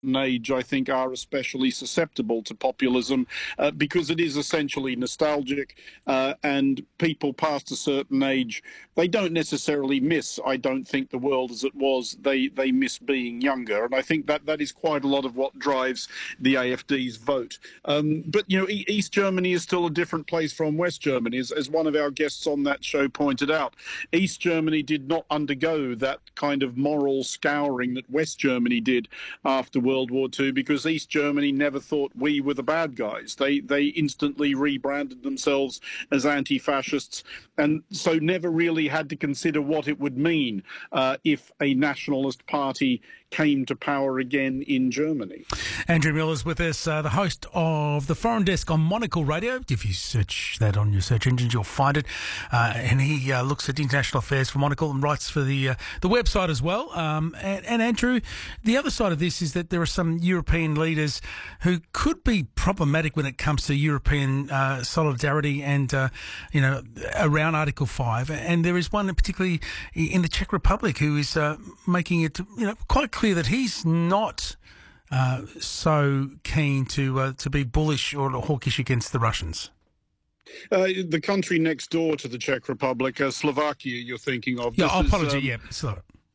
age, I think, are especially susceptible to populism because it is essentially nostalgic, and people past a certain age, they don't necessarily miss, I don't think, the world as it was. They miss being younger, and I think that is quite a lot of what drives the AfD's vote. But East Germany is still a different place from West Germany, as one of our guests on that show pointed out. East Germany did not undergo that kind of moral scouring that West Germany did after World War II, because East Germany never thought we were the bad guys. They instantly rebranded themselves as anti-fascists, and so never really had to consider what it would mean if a nationalist party came to power again in Germany. Andrew Miller's with us, the host of the Foreign Desk on Monocle Radio. If you search that on your search engines, you'll find it. And he looks at international affairs for Monocle and writes for the website as well. And Andrew, the other side of this is that there are some European leaders who could be problematic when it comes to European solidarity and around Article 5. And there is one particularly in the Czech Republic who is making it quite clear that he's not so keen to be bullish or hawkish against the Russians. The country next door to the Czech Republic, Slovakia, you're thinking of. Yeah, apology. Sorry.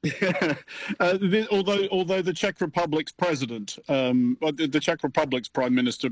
Although the Czech Republic's president, the Czech Republic's prime minister,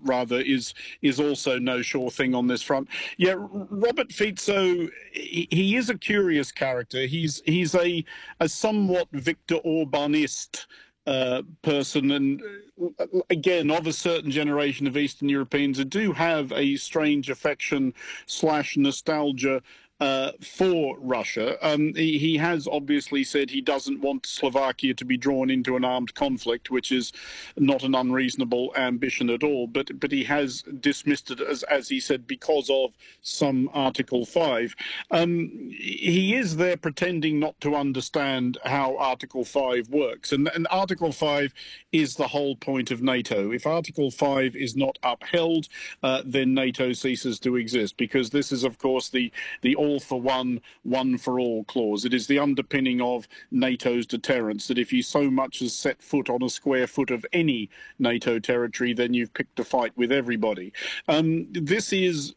is also no sure thing on this front. Yeah, Robert Fico, he is a curious character. He's a somewhat Viktor Orbanist person, and again, of a certain generation of Eastern Europeans who do have a strange affection / nostalgia for Russia. He has obviously said he doesn't want Slovakia to be drawn into an armed conflict, which is not an unreasonable ambition at all, but he has dismissed it as he said, because of some Article 5. He is there pretending not to understand how Article 5 works, and Article 5 is the whole point of NATO. If Article 5 is not upheld, then NATO ceases to exist, because this is, of course, the all for one, one for all clause. It is the underpinning of NATO's deterrence, that if you so much as set foot on a square foot of any NATO territory, then you've picked a fight with everybody. This is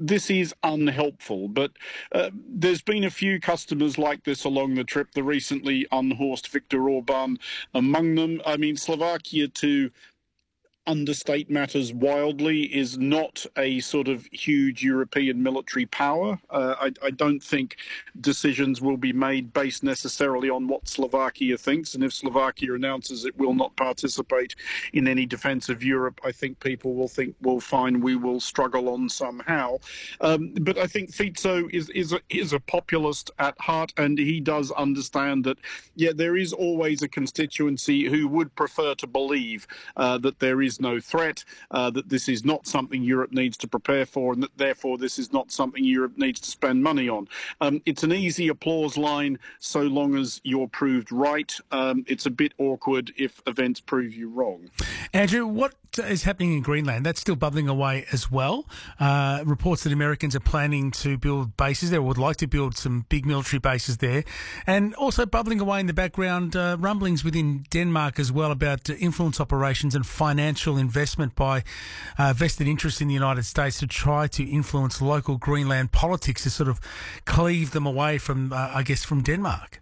unhelpful, but there's been a few customers like this along the trip, the recently unhorsed Viktor Orban among them. I mean, Slovakia, to understate matters wildly, is not a sort of huge European military power. I don't think decisions will be made based necessarily on what Slovakia thinks, and if Slovakia announces it will not participate in any defence of Europe, I think people will think, well, fine, we will struggle on somehow. But I think Fico is a populist at heart, and he does understand that, yeah, there is always a constituency who would prefer to believe that there is no threat, that this is not something Europe needs to prepare for, and that therefore this is not something Europe needs to spend money on. It's an easy applause line so long as you're proved right. It's a bit awkward if events prove you wrong. Andrew, what is happening in Greenland? That's still bubbling away as well. Reports that Americans are planning to build bases there, or would like to build some big military bases there. And also bubbling away in the background, rumblings within Denmark as well about influence operations and financial investment by vested interests in the United States to try to influence local Greenland politics, to sort of cleave them away from, from Denmark.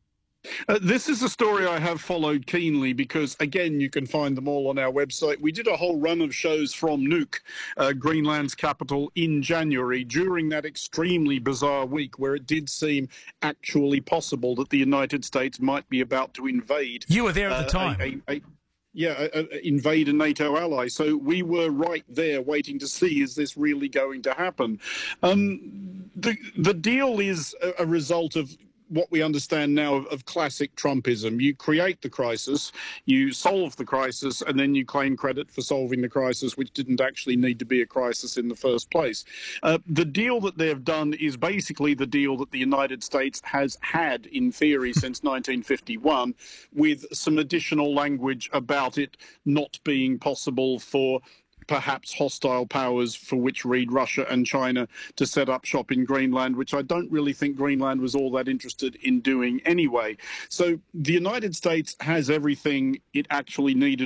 This is a story I have followed keenly because, again, you can find them all on our website. We did a whole run of shows from Nuuk, Greenland's capital, in January, during that extremely bizarre week where it did seem actually possible that the United States might be about to invade. You were there at the time. Invade a NATO ally. So we were right there waiting to see, is this really going to happen? The deal is a result of what we understand now of classic Trumpism. You create the crisis, you solve the crisis, and then you claim credit for solving the crisis, which didn't actually need to be a crisis in the first place. The deal that they've done is basically the deal that the United States has had, in theory, since 1951, with some additional language about it not being possible for perhaps hostile powers, for which read Russia and China, to set up shop in Greenland, which I don't really think Greenland was all that interested in doing anyway. So the United States has everything it actually needed